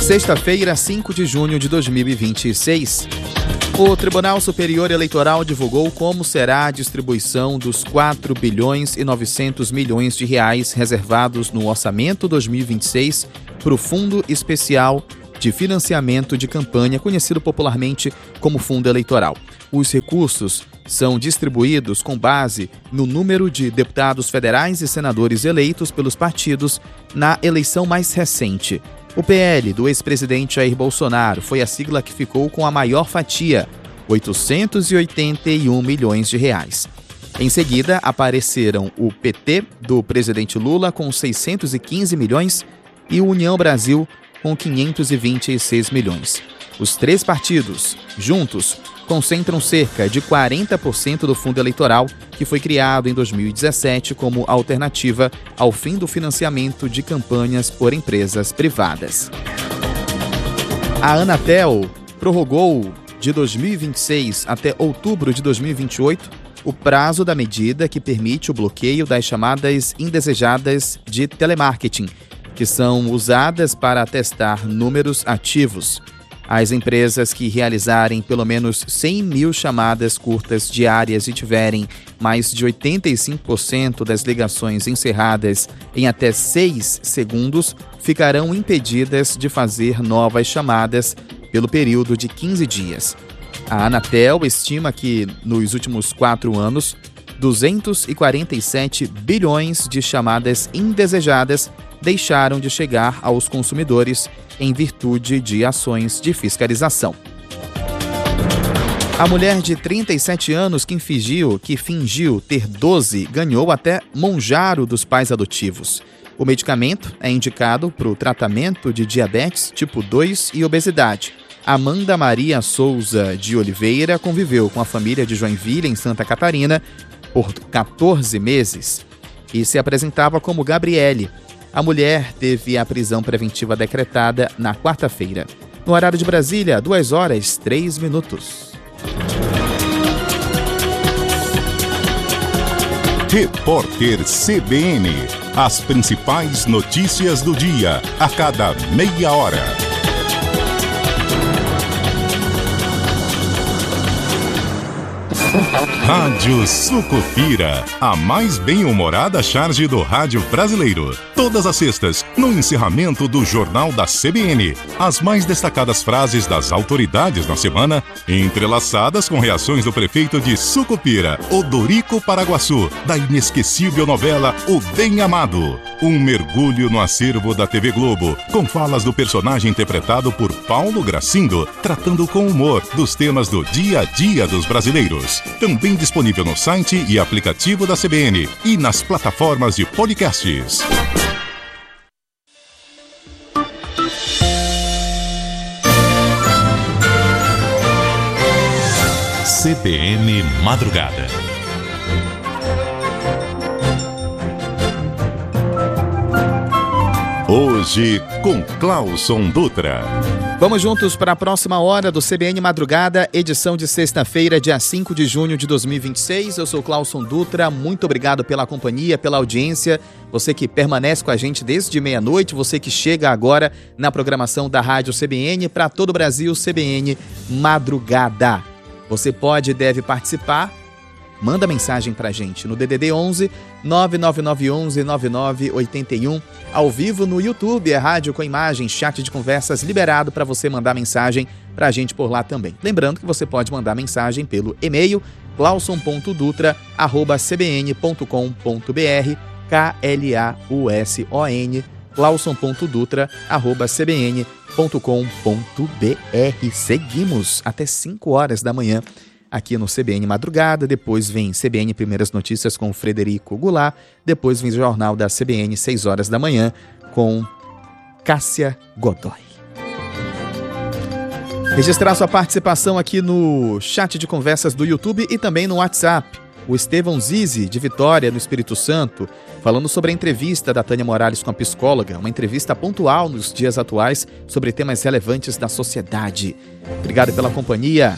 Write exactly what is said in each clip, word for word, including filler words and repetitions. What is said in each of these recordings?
Sexta-feira, cinco de junho de dois mil e vinte e seis. O Tribunal Superior Eleitoral divulgou como será a distribuição dos quatro bilhões e novecentos milhões de reais reservados no Orçamento dois mil e vinte e seis para o Fundo Especial de Financiamento de Campanha, conhecido popularmente como Fundo Eleitoral. Os recursos são distribuídos com base no número de deputados federais e senadores eleitos pelos partidos na eleição mais recente. O P L do ex-presidente Jair Bolsonaro foi a sigla que ficou com a maior fatia, oitocentos e oitenta e um milhões de reais. Em seguida, apareceram o P T do presidente Lula com seiscentos e quinze milhões e o União Brasil com quinhentos e vinte e seis milhões. Os três partidos, juntos, concentram cerca de quarenta por cento do fundo eleitoral que foi criado em dois mil e dezessete como alternativa ao fim do financiamento de campanhas por empresas privadas. A Anatel prorrogou de dois mil e vinte e seis até outubro de dois mil e vinte e oito o prazo da medida que permite o bloqueio das chamadas indesejadas de telemarketing, que são usadas para testar números ativos. As empresas que realizarem pelo menos cem mil chamadas curtas diárias e tiverem mais de oitenta e cinco por cento das ligações encerradas em até seis segundos ficarão impedidas de fazer novas chamadas pelo período de quinze dias. A Anatel estima que, nos últimos quatro anos, duzentos e quarenta e sete bilhões de chamadas indesejadas deixaram de chegar aos consumidores em virtude de ações de fiscalização. A mulher de trinta e sete anos que fingiu, que fingiu ter doze ganhou até Monjaro dos pais adotivos. O medicamento é indicado para o tratamento de diabetes tipo dois e obesidade. Amanda Maria Souza de Oliveira conviveu com a família de Joinville, em Santa Catarina, por quatorze meses e se apresentava como Gabriele. A mulher teve a prisão preventiva decretada na quarta-feira. No horário de Brasília, duas horas, três minutos. Repórter C B N. As principais notícias do dia, a cada meia hora. Rádio Sucupira, a mais bem-humorada charge do rádio brasileiro. Todas as sextas, no encerramento do Jornal da C B N, as mais destacadas frases das autoridades na semana, entrelaçadas com reações do prefeito de Sucupira, Odorico Paraguaçu, da inesquecível novela O Bem Amado. Um mergulho no acervo da T V Globo, com falas do personagem interpretado por Paulo Gracindo, tratando com humor dos temas do dia a dia dos brasileiros. Também disponível no site e aplicativo da C B N e nas plataformas de podcasts. C B N Madrugada. Hoje com Clauson Dutra. Vamos juntos para a próxima hora do C B N Madrugada, edição de sexta-feira, dia cinco de junho de dois mil e vinte e seis. Eu sou Clauson Dutra, muito obrigado pela companhia, pela audiência. Você que permanece com a gente desde meia-noite, você que chega agora na programação da Rádio C B N para todo o Brasil, C B N Madrugada. Você pode e deve participar. Manda mensagem pra gente no D D D onze, nove nove nove onze, nove nove oito um, ao vivo no YouTube, é rádio com imagem, chat de conversas liberado para você mandar mensagem pra gente por lá também. Lembrando que você pode mandar mensagem pelo e-mail clauson ponto dutra arroba c b n ponto com ponto b r, K L A U S O N, clauson ponto dutra arroba c b n ponto com ponto b r. Seguimos até cinco horas da manhã. Aqui no C B N Madrugada, depois vem C B N Primeiras Notícias com Frederico Goulart, depois vem o Jornal da C B N, seis horas da manhã, com Cássia Godoy. Registrar sua participação aqui no chat de conversas do YouTube e também no WhatsApp. O Estevão Zizi, de Vitória, no Espírito Santo, falando sobre a entrevista da Tânia Morales com a psicóloga, uma entrevista pontual nos dias atuais sobre temas relevantes da sociedade. Obrigado pela companhia.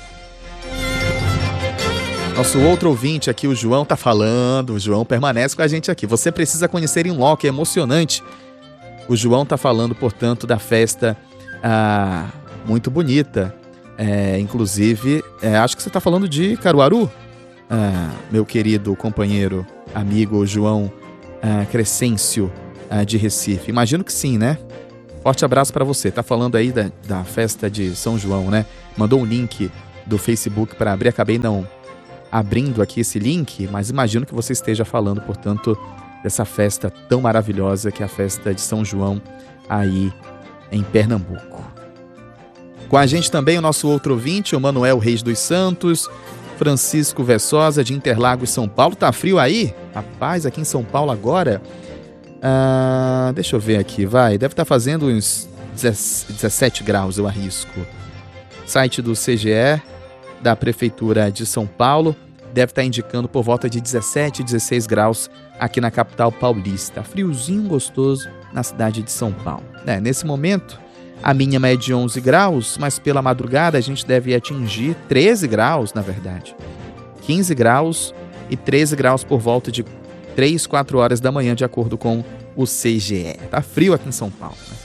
Nosso outro ouvinte aqui, o João, tá falando. O João permanece com a gente aqui. Você precisa conhecer em loco, é emocionante. O João tá falando, portanto, da festa ah, muito bonita. É, inclusive, é, acho que você está falando de Caruaru, ah, meu querido companheiro, amigo João ah, Crescêncio ah, de Recife. Imagino que sim, né? Forte abraço para você. Tá falando aí da, da festa de São João, né? Mandou um link do Facebook para abrir. Acabei não abrindo aqui esse link, mas imagino que você esteja falando, portanto, dessa festa tão maravilhosa que é a festa de São João aí em Pernambuco. Com a gente também o nosso outro ouvinte, o Manuel Reis dos Santos, Francisco Vessosa de Interlagos, São Paulo. Tá frio aí? Rapaz, aqui em São Paulo agora... Ah, deixa eu ver aqui, vai. Deve estar fazendo uns dezessete graus, eu arrisco. Site do C G E, da Prefeitura de São Paulo, deve estar indicando por volta de dezessete, dezesseis graus aqui na capital paulista. Friozinho gostoso na cidade de São Paulo. É, nesse momento, a mínima é de onze graus, mas pela madrugada a gente deve atingir treze graus, na verdade. quinze graus e treze graus por volta de três, quatro horas da manhã, de acordo com o C G E. Tá frio aqui em São Paulo, né?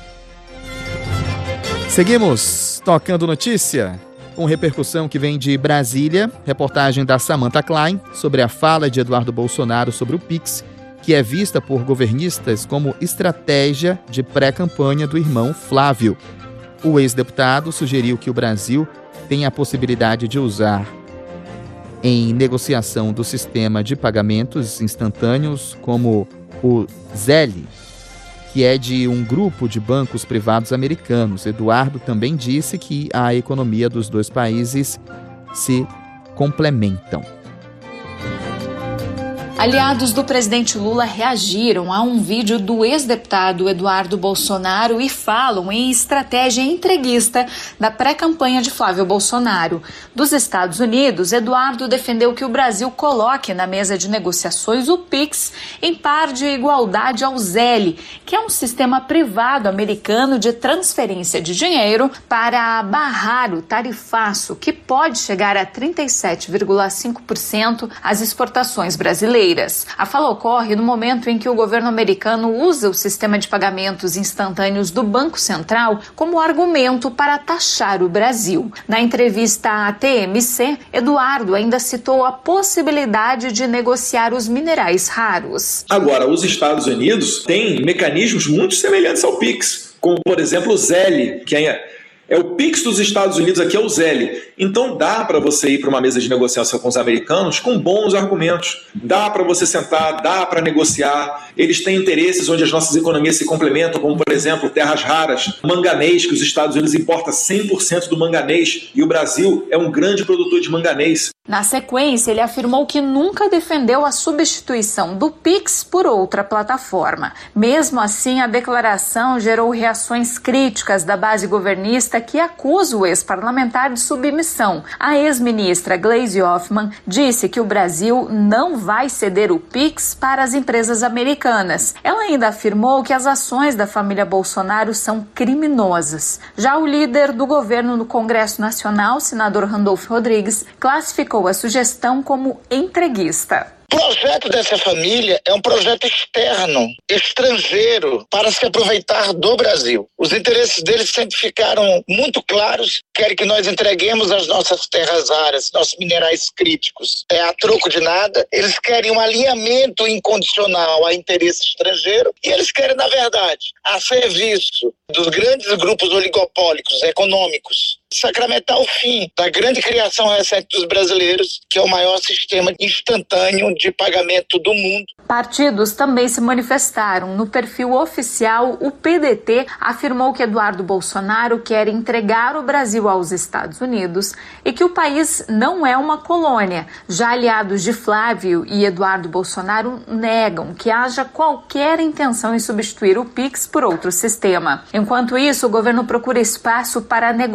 Seguimos tocando notícia com repercussão que vem de Brasília. Reportagem da Samantha Klein sobre a fala de Eduardo Bolsonaro sobre o Pix, que é vista por governistas como estratégia de pré-campanha do irmão Flávio. O ex-deputado sugeriu que o Brasil tem a possibilidade de usar em negociação do sistema de pagamentos instantâneos como o Zelle, que é de um grupo de bancos privados americanos. Eduardo também disse que a economia dos dois países se complementam. Aliados do presidente Lula reagiram a um vídeo do ex-deputado Eduardo Bolsonaro e falam em estratégia entreguista da pré-campanha de Flávio Bolsonaro. Dos Estados Unidos, Eduardo defendeu que o Brasil coloque na mesa de negociações o Pix em par de igualdade ao Zelle, que é um sistema privado americano de transferência de dinheiro para barrar o tarifaço, que pode chegar a trinta e sete vírgula cinco por cento às exportações brasileiras. A fala ocorre no momento em que o governo americano usa o sistema de pagamentos instantâneos do Banco Central como argumento para taxar o Brasil. Na entrevista à T M C, Eduardo ainda citou a possibilidade de negociar os minerais raros. Agora, os Estados Unidos têm mecanismos muito semelhantes ao Pix, como, por exemplo, o Zelle, que é... É o Pix dos Estados Unidos, aqui é o Zelle. Então dá para você ir para uma mesa de negociação com os americanos com bons argumentos. Dá para você sentar, dá para negociar. Eles têm interesses onde as nossas economias se complementam, como, por exemplo, terras raras, manganês, que os Estados Unidos importam cem por cento do manganês e o Brasil é um grande produtor de manganês. Na sequência, ele afirmou que nunca defendeu a substituição do Pix por outra plataforma. Mesmo assim, a declaração gerou reações críticas da base governista que acusa o ex-parlamentar de submissão. A ex-ministra Gleisi Hoffmann disse que o Brasil não vai ceder o Pix para as empresas americanas. Ela ainda afirmou que as ações da família Bolsonaro são criminosas. Já o líder do governo no Congresso Nacional, senador Randolfo Rodrigues, classificou a sugestão como entreguista. O projeto dessa família é um projeto externo, estrangeiro, para se aproveitar do Brasil. Os interesses deles sempre ficaram muito claros. Querem que nós entreguemos as nossas terras raras, nossos minerais críticos, é, a troco de nada. Eles querem um alinhamento incondicional a interesse estrangeiro e eles querem, na verdade, a serviço dos grandes grupos oligopólicos econômicos, sacramentar o fim da grande criação recente dos brasileiros, que é o maior sistema instantâneo de pagamento do mundo. Partidos também se manifestaram. No perfil oficial, o P D T afirmou que Eduardo Bolsonaro quer entregar o Brasil aos Estados Unidos e que o país não é uma colônia. Já aliados de Flávio e Eduardo Bolsonaro negam que haja qualquer intenção em substituir o Pix por outro sistema. Enquanto isso, o governo procura espaço para negociar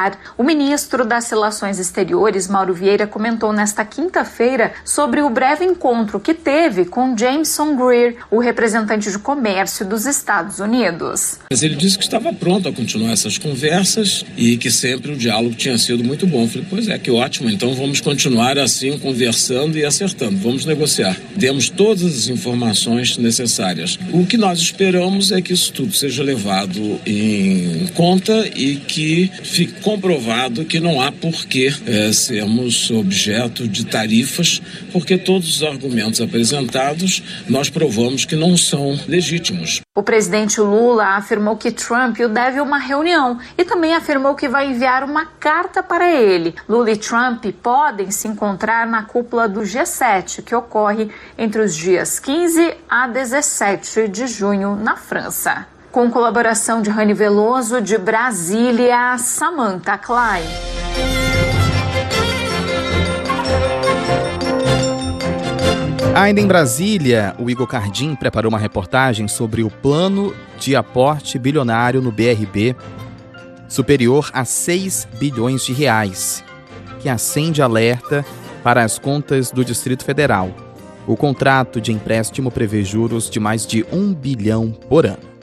nuclear. O ministro das Relações Exteriores, Mauro Vieira, comentou nesta quinta-feira sobre o breve encontro que teve com Jameson Greer, o representante de comércio dos Estados Unidos. Mas ele disse que estava pronto a continuar essas conversas e que sempre o diálogo tinha sido muito bom. Eu falei, pois é, que ótimo, então vamos continuar assim, conversando e acertando, vamos negociar. Temos todas as informações necessárias. O que nós esperamos é que isso tudo seja levado em conta e que fique comprovado que não há por que é, sermos objeto de tarifas, porque todos os argumentos apresentados nós provamos que não são legítimos. O presidente Lula afirmou que Trump o deve uma reunião e também afirmou que vai enviar uma carta para ele. Lula e Trump podem se encontrar na cúpula do G sete, que ocorre entre os dias quinze a dezessete de junho na França. Com colaboração de Rani Veloso, de Brasília, Samantha Klein. Ainda em Brasília, o Igor Cardim preparou uma reportagem sobre o plano de aporte bilionário no B R B, superior a seis bilhões de reais, que acende alerta para as contas do Distrito Federal. O contrato de empréstimo prevê juros de mais de um bilhão por ano.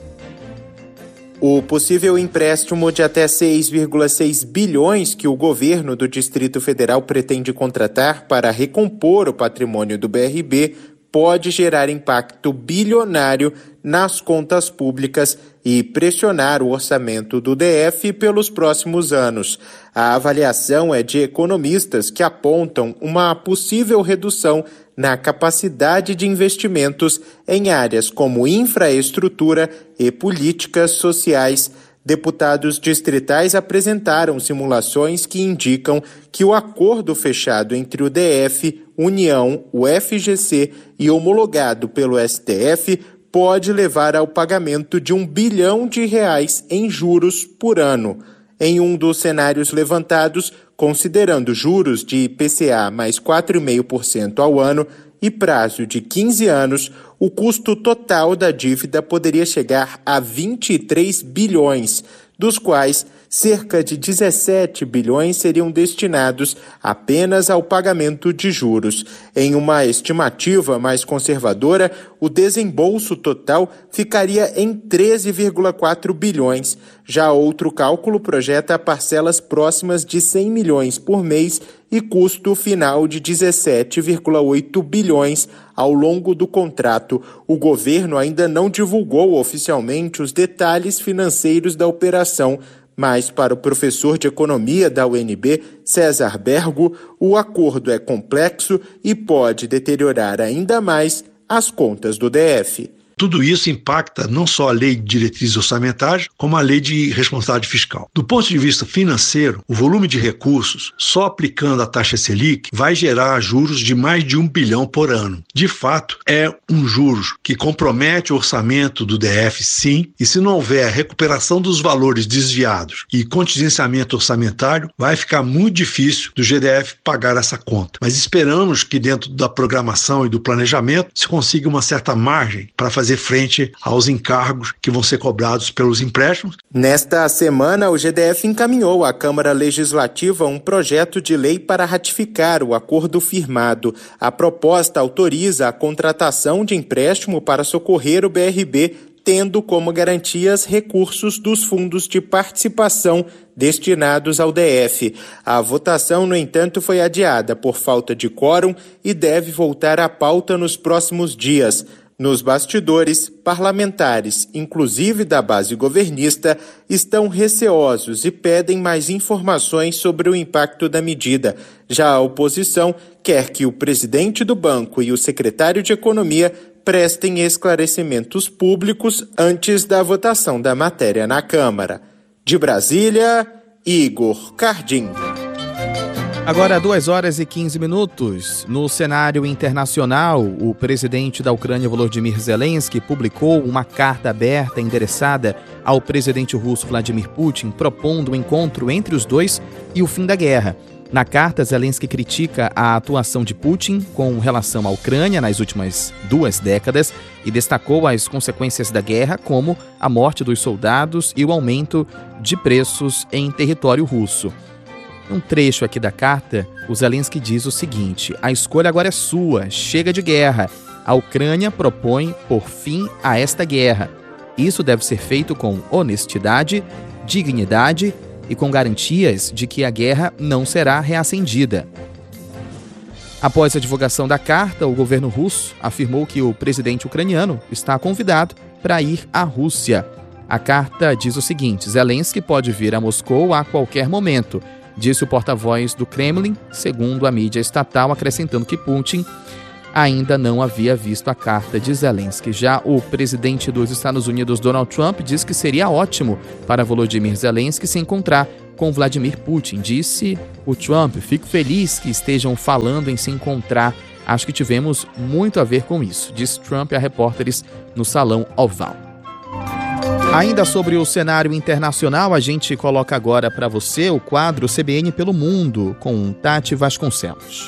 O possível empréstimo de até seis vírgula seis bilhões que o governo do Distrito Federal pretende contratar para recompor o patrimônio do B R B pode gerar impacto bilionário nas contas públicas e pressionar o orçamento do D F pelos próximos anos. A avaliação é de economistas que apontam uma possível redução na capacidade de investimentos em áreas como infraestrutura e políticas sociais. Deputados distritais apresentaram simulações que indicam que o acordo fechado entre o D F, União, o F G C e homologado pelo S T F pode levar ao pagamento de um bilhão de reais em juros por ano. Em um dos cenários levantados, considerando juros de I P C A mais quatro vírgula cinco por cento ao ano e prazo de quinze anos, o custo total da dívida poderia chegar a vinte e três bilhões, dos quais cerca de dezessete bilhões seriam destinados apenas ao pagamento de juros. Em uma estimativa mais conservadora, o desembolso total ficaria em treze vírgula quatro bilhões. Já outro cálculo projeta parcelas próximas de cem milhões por mês e custo final de dezessete vírgula oito bilhões ao longo do contrato. O governo ainda não divulgou oficialmente os detalhes financeiros da operação, mas para o professor de economia da U N B, César Bergo, o acordo é complexo e pode deteriorar ainda mais as contas do D F. Tudo isso impacta não só a lei de diretrizes orçamentárias, como a lei de responsabilidade fiscal. Do ponto de vista financeiro, o volume de recursos, só aplicando a taxa Selic, vai gerar juros de mais de um bilhão por ano. De fato, é um juros que compromete o orçamento do D F, sim, e se não houver recuperação dos valores desviados e contingenciamento orçamentário, vai ficar muito difícil do G D F pagar essa conta. Mas esperamos que dentro da programação e do planejamento se consiga uma certa margem para fazer frente aos encargos que vão ser cobrados pelos empréstimos. Nesta semana, o G D F encaminhou à Câmara Legislativa um projeto de lei para ratificar o acordo firmado. A proposta autoriza a contratação de empréstimo para socorrer o B R B, tendo como garantias recursos dos fundos de participação destinados ao D F. A votação, no entanto, foi adiada por falta de quórum e deve voltar à pauta nos próximos dias. Nos bastidores, parlamentares, inclusive da base governista, estão receosos e pedem mais informações sobre o impacto da medida. Já a oposição quer que o presidente do banco e o secretário de Economia prestem esclarecimentos públicos antes da votação da matéria na Câmara. De Brasília, Igor Cardim. Agora, duas horas e quinze minutos. No cenário internacional, o presidente da Ucrânia, Volodymyr Zelensky, publicou uma carta aberta endereçada ao presidente russo Vladimir Putin, propondo um encontro entre os dois e o fim da guerra. Na carta, Zelensky critica a atuação de Putin com relação à Ucrânia nas últimas duas décadas e destacou as consequências da guerra, como a morte dos soldados e o aumento de preços em território russo. Um trecho aqui da carta, o Zelensky diz o seguinte: a escolha agora é sua, chega de guerra. A Ucrânia propõe por fim a esta guerra. Isso deve ser feito com honestidade, dignidade e com garantias de que a guerra não será reacendida. Após a divulgação da carta, o governo russo afirmou que o presidente ucraniano está convidado para ir à Rússia. A carta diz o seguinte: Zelensky pode vir a Moscou a qualquer momento, disse o porta-voz do Kremlin, segundo a mídia estatal, acrescentando que Putin ainda não havia visto a carta de Zelensky. Já o presidente dos Estados Unidos, Donald Trump, diz que seria ótimo para Volodymyr Zelensky se encontrar com Vladimir Putin. Disse o Trump: fico feliz que estejam falando em se encontrar. Acho que tivemos muito a ver com isso, disse Trump a repórteres no Salão Oval. Ainda sobre o cenário internacional, a gente coloca agora para você o quadro C B N pelo Mundo, com Tati Vasconcelos.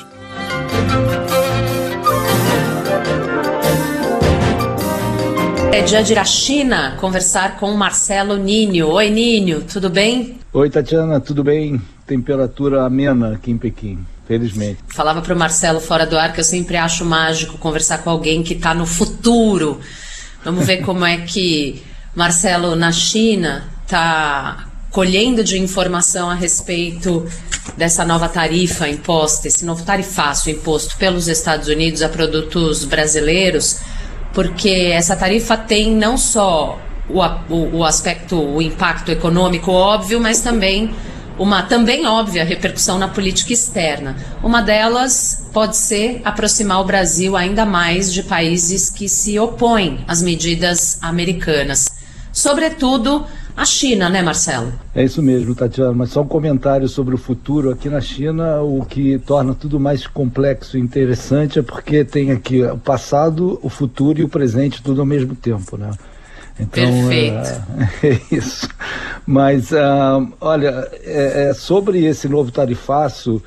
É dia de ir à China conversar com Marcelo Ninho. Oi, Ninho, tudo bem? Oi, Tatiana, tudo bem? Temperatura amena aqui em Pequim, felizmente. Falava para o Marcelo fora do ar que eu sempre acho mágico conversar com alguém que está no futuro. Vamos ver como é que Marcelo, na China, está colhendo de informação a respeito dessa nova tarifa imposta, esse novo tarifaço imposto pelos Estados Unidos a produtos brasileiros, porque essa tarifa tem não só o, o, o aspecto, o impacto econômico óbvio, mas também uma também óbvia repercussão na política externa. Uma delas pode ser aproximar o Brasil ainda mais de países que se opõem às medidas americanas. Sobretudo a China, né, Marcelo? É isso mesmo, Tatiana, mas só um comentário sobre o futuro. Aqui na China, o que torna tudo mais complexo e interessante é porque tem aqui o passado, o futuro e o presente tudo ao mesmo tempo, né? Então, perfeito. É, é isso. Mas, uh, olha, é, é sobre esse novo tarifaço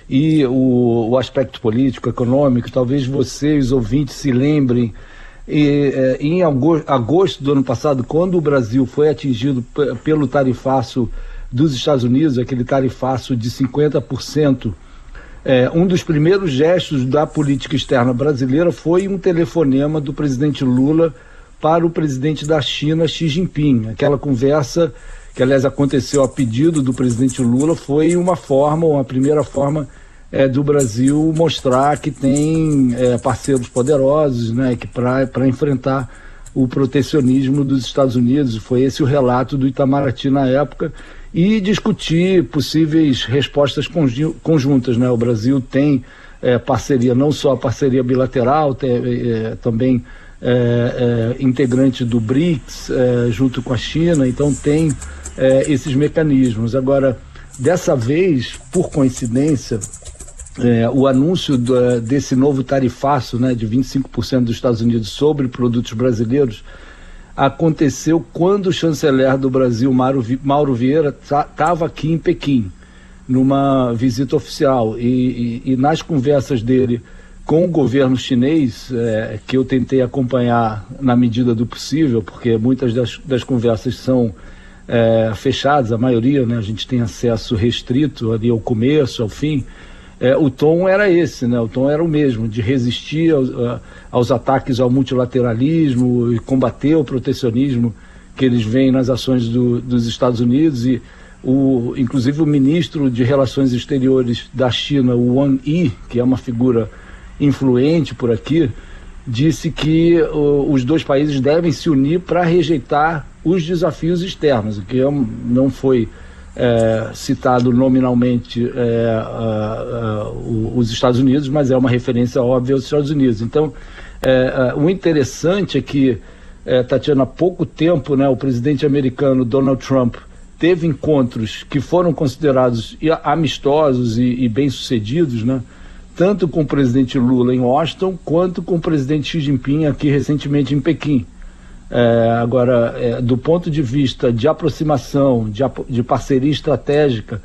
e o, o aspecto político, econômico, talvez vocês, os ouvintes, se lembrem. E, eh, em agosto do ano passado, quando o Brasil foi atingido p- pelo tarifaço dos Estados Unidos, aquele tarifaço de cinquenta por cento, eh, um dos primeiros gestos da política externa brasileira foi um telefonema do presidente Lula para o presidente da China, Xi Jinping. Aquela conversa, que aliás aconteceu a pedido do presidente Lula, foi uma forma, uma primeira forma É, do Brasil mostrar que tem é, parceiros poderosos, né, que para enfrentar o protecionismo dos Estados Unidos. Foi esse o relato do Itamaraty na época, e discutir possíveis respostas conjuntas, né? O Brasil tem é, parceria, não só parceria bilateral, tem, é, também é, é, integrante do BRICS é, junto com a China, então tem é, esses mecanismos. Agora, dessa vez, por coincidência, É, o anúncio do, desse novo tarifaço, né, de vinte e cinco por cento dos Estados Unidos sobre produtos brasileiros aconteceu quando o chanceler do Brasil, Mauro, Mauro Vieira, estava aqui em Pequim, numa visita oficial. E, e, e nas conversas dele com o governo chinês, é, que eu tentei acompanhar na medida do possível, porque muitas das, das conversas são é, fechadas, a maioria, né, a gente tem acesso restrito ali ao começo, ao fim. É, o tom era esse, né? O tom era o mesmo, de resistir aos, aos ataques ao multilateralismo e combater o protecionismo que eles veem nas ações do, dos Estados Unidos. E, o, inclusive, o ministro de Relações Exteriores da China, o Wang Yi, que é uma figura influente por aqui, disse que o, os dois países devem se unir para rejeitar os desafios externos, o que não foi É, citado nominalmente é, a, a, os Estados Unidos, mas é uma referência óbvia aos Estados Unidos. Então, é, a, o interessante é que, é, Tatiana, há pouco tempo, né, o presidente americano Donald Trump teve encontros que foram considerados amistosos e, e bem-sucedidos, né, tanto com o presidente Lula em Washington, quanto com o presidente Xi Jinping aqui recentemente em Pequim. É, agora, é, do ponto de vista de aproximação, de, de parceria estratégica,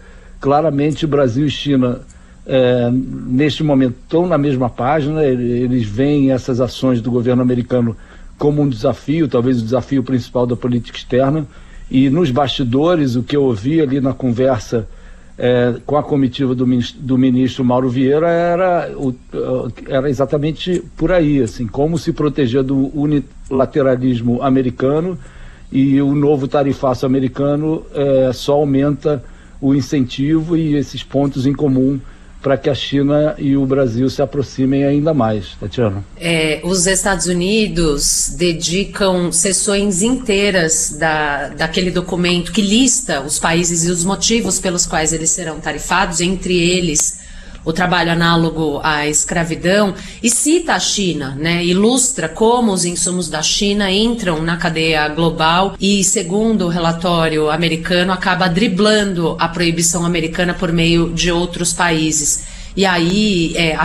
claramente Brasil e China, é, neste momento, estão na mesma página. Eles veem essas ações do governo americano como um desafio, talvez o desafio principal da política externa. E nos bastidores, o que eu ouvi ali na conversa é, com a comitiva do, do ministro Mauro Vieira era, o, era exatamente por aí, assim, como se proteger do unilateralismo americano, e o novo tarifaço americano é, só aumenta o incentivo e esses pontos em comum para que a China e o Brasil se aproximem ainda mais. Tatiana? É, os Estados Unidos dedicam sessões inteiras da, daquele documento que lista os países e os motivos pelos quais eles serão tarifados, entre eles o trabalho análogo à escravidão, e cita a China, né? Ilustra como os insumos da China entram na cadeia global e, segundo o relatório americano, acaba driblando a proibição americana por meio de outros países. E aí é, a